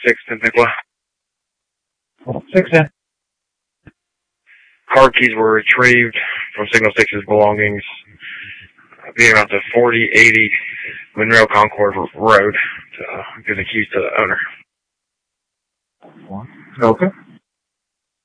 610 Nicola. 610. Car keys were retrieved from Signal 6's belongings, being about the 4080 Monroe Concord Road, to give the keys to the owner. Okay.